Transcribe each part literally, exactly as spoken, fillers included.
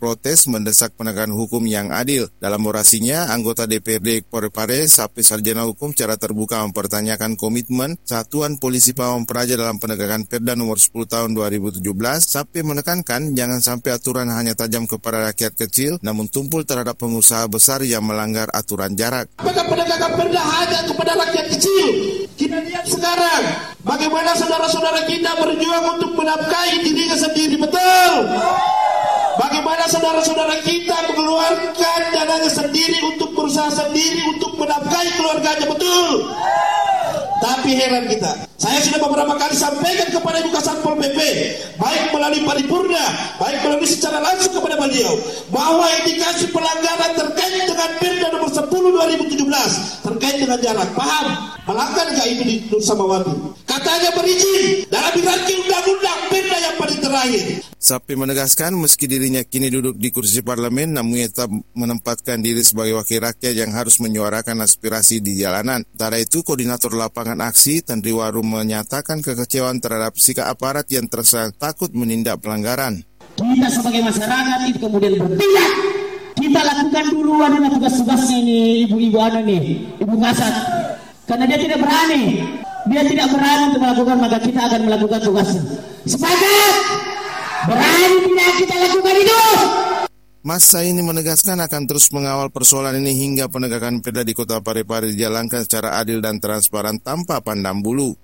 protes mendesak penegakan hukum yang adil. Dalam orasinya, anggota D P R D Parepare, Sapi Sarjana Hukum, secara terbuka mempertanyakan komitmen Satuan Polisi Pamong Praja dalam penegakan Perda nomor sepuluh tahun dua ribu tujuh belas. Sapi menekankan jangan sampai aturan hanya tajam kepada rakyat kecil, namun tumpul terhadap pengusaha besar yang melanggar aturan jarak. Apakah penegakan Perda hanya kepada rakyat kecil? Kita lihat sekarang bagaimana saudara-saudara kita berjuang untuk menafkahi dirinya sendiri, betul? Bagaimana saudara-saudara kita mengeluarkan dananya sendiri untuk berusaha sendiri untuk menafkahi keluarganya, betul? Tapi heran kita, saya sudah beberapa kali sampaikan kepada Ibu Kasatpol P P, baik melalui paripurna, baik melalui secara langsung kepada beliau, bahwa indikasi pelanggaran terkait dengan Perda nomor sepuluh dua ribu tujuh belas terkait dengan jarak, paham? Melanggar nggak itu di Nur Samawati? Katanya berizin dalam hirarki undang-undang Perda yang paling terakhir. Sapi menegaskan meski dirinya kini duduk di kursi parlemen, namun ia tetap menempatkan diri sebagai wakil rakyat yang harus menyuarakan aspirasi di jalanan. Sementara itu, Koordinator Lapangan Aksi Tandri Waru menyatakan kekecewaan terhadap sikap aparat yang terasa takut menindak pelanggaran. Kita sebagai masyarakat itu kemudian bertindak. Kita lakukan dulu adalah tugas-tugasnya ini ibu-ibu ana nih, ibu Kasat. Karena dia tidak berani, dia tidak berani untuk melakukan, maka kita akan melakukan tugasnya. Sepakat? Berani tidak kita lakukan itu? Masa ini menegaskan akan terus mengawal persoalan ini hingga penegakan Perda di Kota Parepare dijalankan secara adil dan transparan tanpa pandang bulu.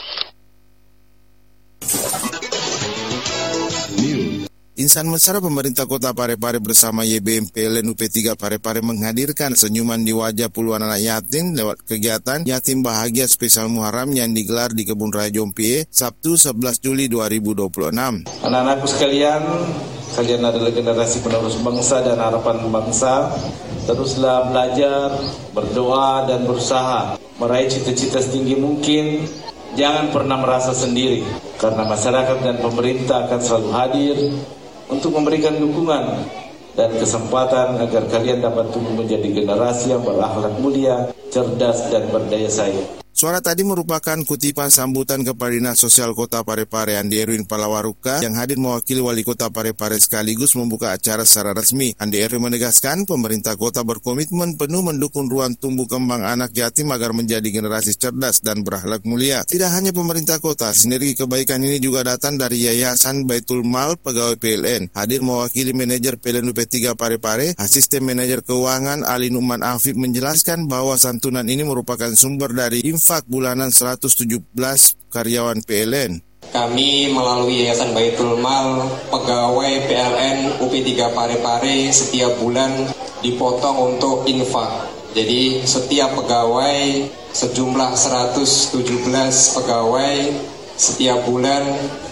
Insan mesra pemerintah Kota Parepare bersama Y B M P L N U P tiga Parepare menghadirkan senyuman di wajah puluhan anak yatim lewat kegiatan Yatim Bahagia Spesial Muharram yang digelar di Kebun Raya Jompie Sabtu sebelas Juli dua ribu dua puluh enam. Anak-anakku sekalian, kalian adalah generasi penerus bangsa dan harapan bangsa. Teruslah belajar, berdoa dan berusaha meraih cita-cita setinggi mungkin. Jangan pernah merasa sendiri, karena masyarakat dan pemerintah akan selalu hadir untuk memberikan dukungan dan kesempatan agar kalian dapat tumbuh menjadi generasi yang berakhlak mulia, cerdas, dan berdaya saing. Suara tadi merupakan kutipan sambutan Kepala Dinas Sosial Kota Parepare Andi Erwin Palawaruka yang hadir mewakili Wali Kota Parepare sekaligus membuka acara secara resmi. Andi Erwin menegaskan pemerintah kota berkomitmen penuh mendukung ruang tumbuh kembang anak yatim agar menjadi generasi cerdas dan berakhlak mulia. Tidak hanya pemerintah kota, sinergi kebaikan ini juga datang dari Yayasan Baitul Mal Pegawai P L N. Hadir mewakili manajer P L N U P tiga Parepare, Asisten Manajer Keuangan Ali Numan Afif menjelaskan bahwa santunan ini merupakan sumber dari infak bulanan seratus tujuh belas karyawan P L N. Kami melalui Yayasan Baitul Mal pegawai P L N U P tiga Parepare setiap bulan dipotong untuk infak. Jadi setiap pegawai sejumlah seratus tujuh belas pegawai setiap bulan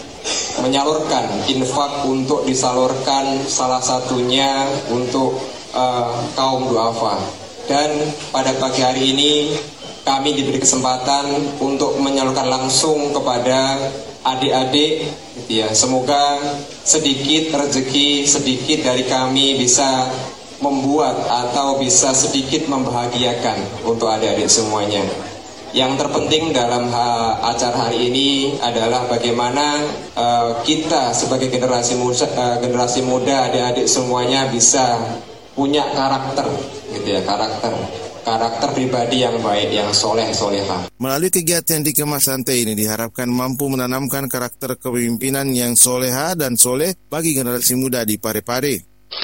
menyalurkan infak untuk disalurkan salah satunya untuk uh, kaum duafa. Dan pada pagi hari ini kami diberi kesempatan untuk menyalurkan langsung kepada adik-adik, gitu ya. Semoga sedikit rezeki, sedikit dari kami bisa membuat atau bisa sedikit membahagiakan untuk adik-adik semuanya. Yang terpenting dalam ha- acara hari ini adalah bagaimana uh, kita sebagai generasi muda, uh, generasi muda, adik-adik semuanya bisa punya karakter, gitu ya, karakter. karakter pribadi yang baik, yang soleh, soleha. Melalui kegiatan dikemas santai ini diharapkan mampu menanamkan karakter kepemimpinan yang soleha dan soleh bagi generasi muda di Parepare.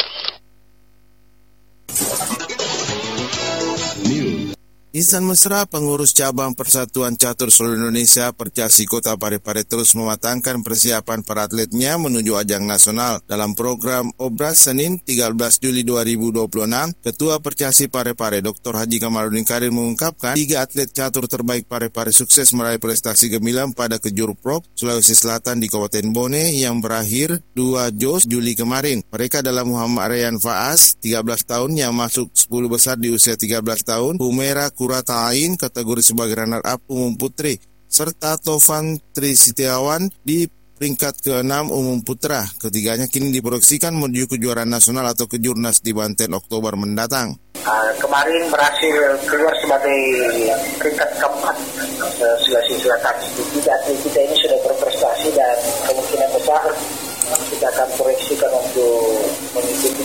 Insan mesra pengurus cabang Persatuan Catur Seluruh Indonesia Percasi Kota Parepare terus mematangkan persiapan para atletnya menuju ajang nasional. Dalam program Obras Senin tiga belas Juli dua ribu dua puluh enam, Ketua Percasi Parepare Doktor Haji Kamarudin Karim mengungkapkan tiga atlet catur terbaik Parepare sukses meraih prestasi gemilang pada Kejurprok Sulawesi Selatan di Kabupaten Bone yang berakhir dua Juli kemarin. Mereka adalah Muhammad Rayyan Faas, tiga belas tahun yang masuk sepuluh besar di usia tiga belas tahun, Humera Kuratain kategori sebagai runner-up umum putri, serta Tovan Trisitiawan di peringkat keenam umum putra. Ketiganya kini diproyeksikan menuju kejuaraan nasional atau kejurnas di Banten Oktober mendatang. Uh, kemarin berhasil keluar sebagai peringkat keempat uh, Sulawesi Selatan. Tiga atlet kita ini sudah berprestasi dan kemungkinan besar kita akan proyeksikan untuk mengikuti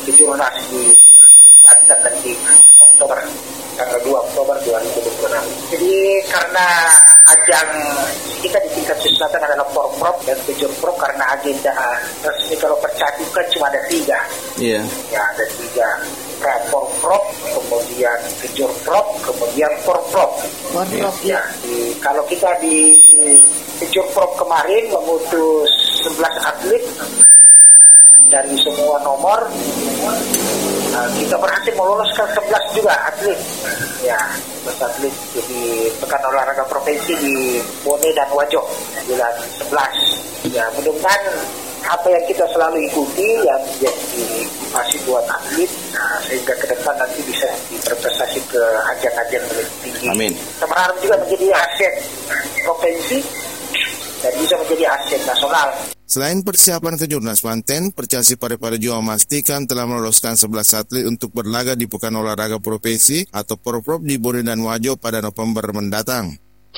kejurnas di Banten nanti Oktober, tanggal dua Oktober dua ribu dua puluh enam. Jadi karena ajang kita di tingkat selatan adalah Porprov dan Kejurprov, karena agenda resmi kalau percati kan cuma ada tiga. Iya. Ya, ada tiga. Porprov, kemudian Kejurprov, kemudian Porprov. Porprov ya. Di, kalau kita di Kejurprov kemarin mengutus sebelas atlet dari semua nomor. Nah, kita berhasil meloloskan sebelas juga atlet. Ya, sebelas atlet jadi pekan olahraga provinsi di Bone dan Wajo bulan sebelas. Ya, mudah-mudahan apa yang kita selalu ikuti yang jadi masih buat atlet, nah, sehingga ke depan nanti bisa berprestasi ke ajang-ajang lebih tinggi. Amin. Kita berharap juga menjadi aset provinsi dan bisa menjadi aset nasional. Selain persiapan Kejurnas Banten, Percasi Parepare juga memastikan telah meloloskan sebelas atlet untuk berlaga di Pekan Olahraga Provinsi atau Porprov di Bone dan Wajo pada November mendatang.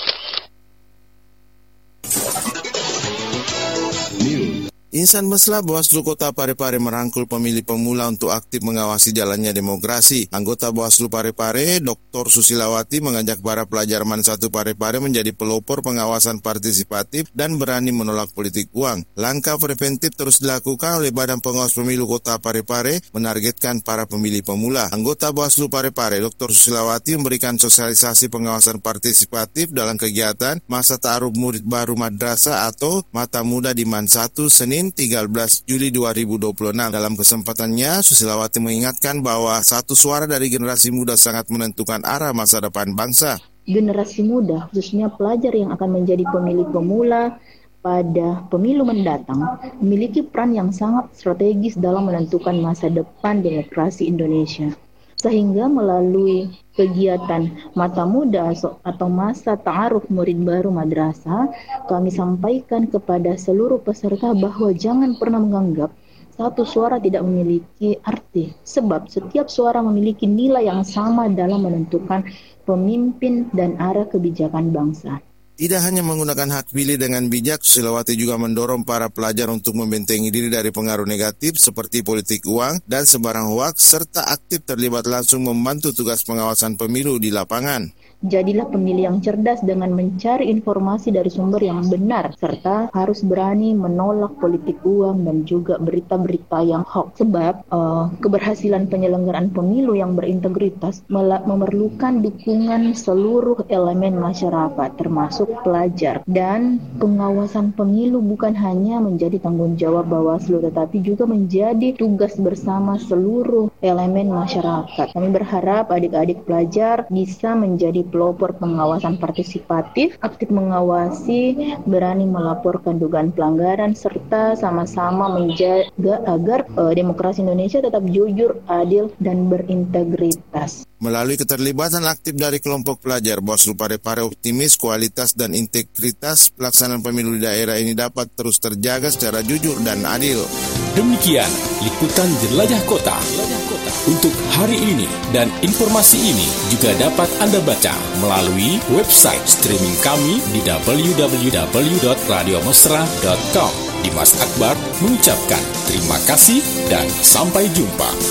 Insan Mesra Bawaslu Kota Parepare merangkul pemilih pemula untuk aktif mengawasi jalannya demokrasi. Anggota Bawaslu Parepare, Doktor Susilawati, mengajak para pelajar Man satu Parepare menjadi pelopor pengawasan partisipatif dan berani menolak politik uang. Langkah preventif terus dilakukan oleh Badan Pengawas Pemilu Kota Parepare menargetkan para pemilih pemula. Anggota Bawaslu Parepare, Doktor Susilawati, memberikan sosialisasi pengawasan partisipatif dalam kegiatan Masa Ta'aruf Murid Baru Madrasah atau Mata Muda di Man satu Senin tiga belas Juli dua ribu dua puluh enam. Dalam kesempatannya, Susilawati mengingatkan bahwa satu suara dari generasi muda sangat menentukan arah masa depan bangsa. Generasi muda, khususnya pelajar yang akan menjadi pemilih pemula pada pemilu mendatang, memiliki peran yang sangat strategis dalam menentukan masa depan demokrasi Indonesia. Sehingga melalui kegiatan Mata Muda atau Masa Ta'aruf Murid Baru Madrasah, kami sampaikan kepada seluruh peserta bahwa jangan pernah menganggap satu suara tidak memiliki arti, sebab setiap suara memiliki nilai yang sama dalam menentukan pemimpin dan arah kebijakan bangsa. Tidak hanya menggunakan hak pilih dengan bijak, Susilawati juga mendorong para pelajar untuk membentengi diri dari pengaruh negatif seperti politik uang dan sebarang hoaks, serta aktif terlibat langsung membantu tugas pengawasan pemilu di lapangan. Jadilah pemilih yang cerdas dengan mencari informasi dari sumber yang benar, serta harus berani menolak politik uang dan juga berita-berita yang hoax. Sebab uh, keberhasilan penyelenggaraan pemilu yang berintegritas memerlukan dukungan seluruh elemen masyarakat, termasuk pelajar. Dan pengawasan pemilu bukan hanya menjadi tanggung jawab Bawaslu, tetapi juga menjadi tugas bersama seluruh elemen masyarakat. Kami berharap adik-adik pelajar bisa menjadi pelopor pengawasan partisipatif, aktif mengawasi, berani melaporkan dugaan pelanggaran, serta sama-sama menjaga agar uh, demokrasi Indonesia tetap jujur, adil, dan berintegritas. Melalui keterlibatan aktif dari kelompok pelajar, Bawaslu Parepare optimis kualitas dan integritas pelaksanaan pemilu di daerah ini dapat terus terjaga secara jujur dan adil. Demikian liputan Jelajah Kota untuk hari ini, dan informasi ini juga dapat Anda baca melalui website streaming kami di w w w dot radio mesra dot com. Dimas Akbar mengucapkan terima kasih dan sampai jumpa.